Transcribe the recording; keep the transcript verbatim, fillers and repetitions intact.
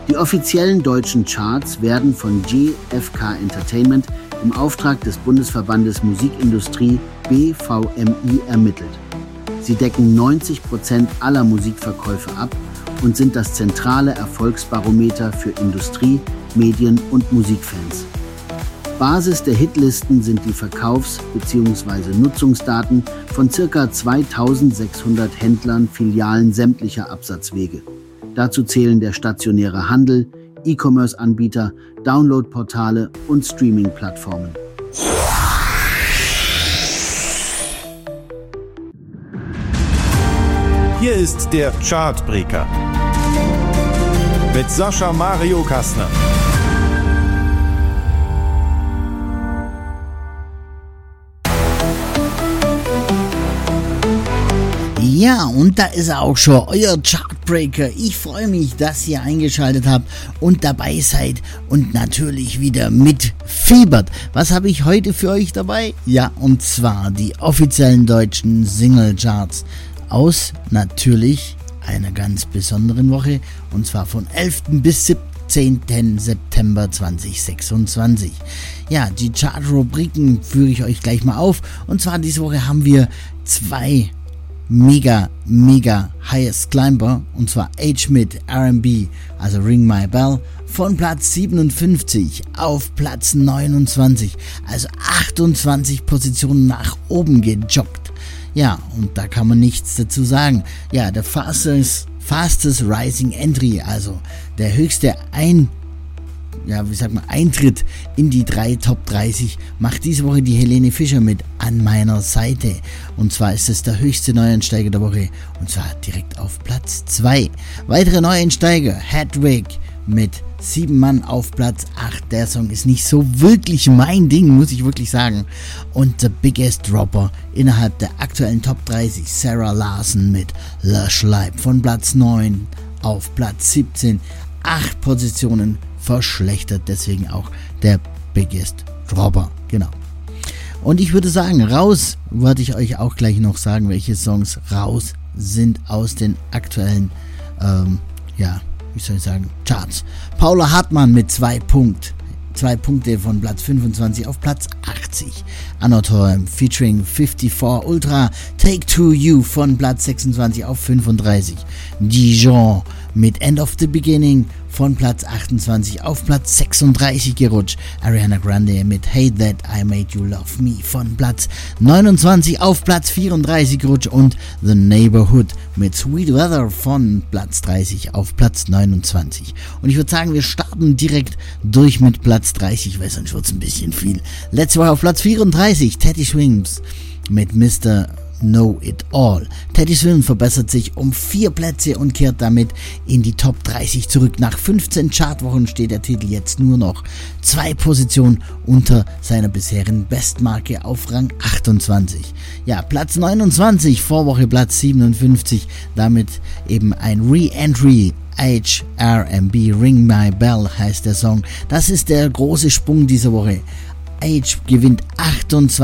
Die offiziellen deutschen Charts werden von G F K Entertainment im Auftrag des Bundesverbandes Musikindustrie B V M I ermittelt. Sie decken neunzig Prozent aller Musikverkäufe ab und sind das zentrale Erfolgsbarometer für Industrie, Medien und Musikfans. Basis der Hitlisten sind die Verkaufs- bzw. Nutzungsdaten von ca. zweitausendsechshundert Händlern, Filialen sämtlicher Absatzwege. Dazu zählen der stationäre Handel, E-Commerce-Anbieter, Download-Portale und Streaming-Plattformen. Hier ist der Chartbreaker mit Sascha Mario Kastner. Ja, und da ist er auch schon, euer Chartbreaker. Ich freue mich, dass ihr eingeschaltet habt und dabei seid und natürlich wieder mitfiebert. Was habe ich heute für euch dabei? Ja, und zwar die offiziellen deutschen Singlecharts aus natürlich einer ganz besonderen Woche, und zwar von elften bis siebzehnten September zweitausendsechsundzwanzig. Ja, die Chart-Rubriken führe ich euch gleich mal auf, und zwar diese Woche haben wir zwei mega, mega Highest Climber, und zwar H mit R and B, also Ring My Bell, von Platz siebenundfünfzig auf Platz neunundzwanzig, also achtundzwanzig Positionen nach oben gejoggt. Ja, und da kann man nichts dazu sagen. Ja, der fastest, fastest Rising Entry, also der höchste ein Ja, wie sagt man, Eintritt in die drei Top dreißig macht diese Woche die Helene Fischer mit An meiner Seite. Und zwar ist es der höchste Neueinsteiger der Woche, und zwar direkt auf Platz zwei. Weitere Neueinsteiger, Hedwig mit sieben Mann auf Platz acht. Der Song ist nicht so wirklich mein Ding, muss ich wirklich sagen. Und The Biggest Dropper innerhalb der aktuellen Top dreißig, Sarah Larson mit Lush Life von Platz neun auf Platz siebzehn. Acht Positionen verschlechtert, deswegen auch der Biggest Dropper, genau. Und ich würde sagen, raus, wollte ich euch auch gleich noch sagen, welche Songs raus sind aus den aktuellen, ähm, ja, wie soll ich sagen, Charts. Paula Hartmann mit zwei Punkt, zwei Punkte von Platz fünfundzwanzig auf Platz achtzig. Anatol featuring vierundfünfzig Ultra, Take To You von Platz sechsundzwanzig auf fünfunddreißig. Dijon mit End of the Beginning von Platz achtundzwanzig auf Platz sechsunddreißig gerutscht. Ariana Grande mit Hate That I Made You Love Me von Platz neunundzwanzig auf Platz vierunddreißig gerutscht, und The Neighborhood mit Sweet Weather von Platz dreißig auf Platz neunundzwanzig. Und ich würde sagen, wir starten direkt durch mit Platz dreißig, weil sonst wird es ein bisschen viel. Letzte Woche auf Platz vierunddreißig, Teddy Swims mit Mister Know It All. Teddy Swims verbessert sich um vier Plätze und kehrt damit in die Top dreißig zurück. Nach fünfzehn Chartwochen steht der Titel jetzt nur noch zwei Positionen unter seiner bisherigen Bestmarke auf Rang achtundzwanzig. Ja, Platz neunundzwanzig, Vorwoche Platz siebenundfünfzig, damit eben ein Re-Entry. H R and B, Ring My Bell heißt der Song. Das ist der große Sprung dieser Woche. H gewinnt achtundzwanzig